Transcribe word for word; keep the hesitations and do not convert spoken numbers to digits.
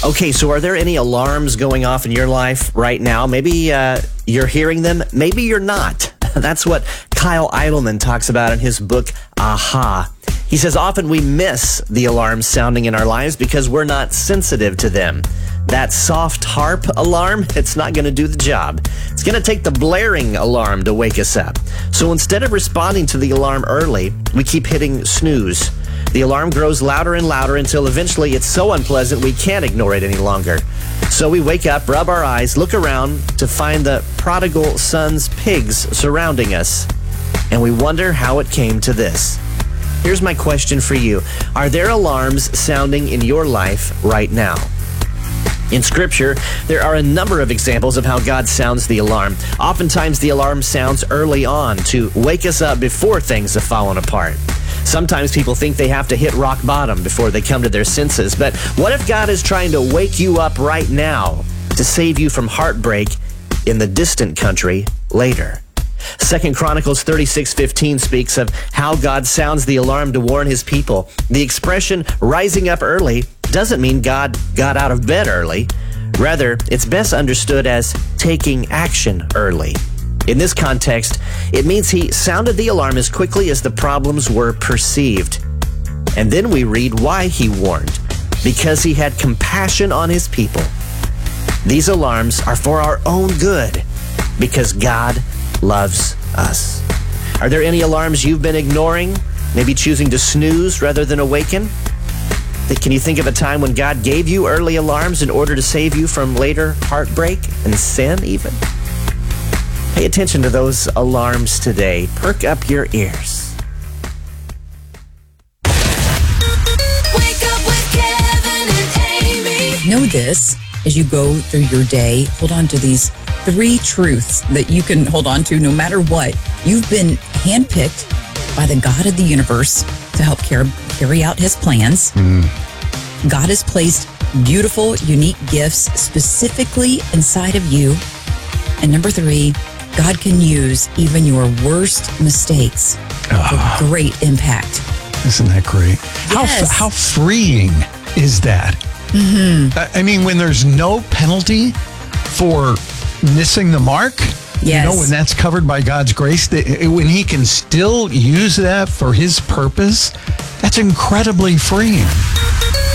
Okay, so are there any alarms going off in your life right now? Maybe uh, you're hearing them, maybe you're not. That's what Kyle Idleman talks about in his book, Aha. He says often we miss the alarms sounding in our lives because we're not sensitive to them. That soft harp alarm, it's not going to do the job. It's going to take the blaring alarm to wake us up. So instead of responding to the alarm early, we keep hitting snooze. The alarm grows louder and louder until eventually it's so unpleasant we can't ignore it any longer. So we wake up, rub our eyes, look around to find the prodigal son's pigs surrounding us. And we wonder how it came to this. Here's my question for you. Are there alarms sounding in your life right now? In Scripture, there are a number of examples of how God sounds the alarm. Oftentimes, the alarm sounds early on to wake us up before things have fallen apart. Sometimes people think they have to hit rock bottom before they come to their senses. But what if God is trying to wake you up right now to save you from heartbreak in the distant country later? Second Chronicles thirty-six fifteen speaks of how God sounds the alarm to warn his people. The expression rising up early doesn't mean God got out of bed early. Rather, it's best understood as taking action early. In this context, it means he sounded the alarm as quickly as the problems were perceived. And then we read why he warned. Because he had compassion on his people. These alarms are for our own good. Because God loves us. Are there any alarms you've been ignoring? Maybe choosing to snooze rather than awaken? Can you think of a time when God gave you early alarms in order to save you from later heartbreak and sin even? Pay attention to those alarms today. Perk up your ears. Wake up with Kevin and Amy. Know this, as you go through your day, hold on to these three truths that you can hold on to no matter what. You've been handpicked by the God of the universe to help carry, carry out his plans. Mm. God has placed beautiful, unique gifts specifically inside of you. And number three, God can use even your worst mistakes oh. for great impact. Isn't that great? Yes. How, how freeing is that? Mm-hmm. I, I mean, when there's no penalty for missing the mark, yes. you know, when that's covered by God's grace, that, when he can still use that for his purpose, that's incredibly freeing.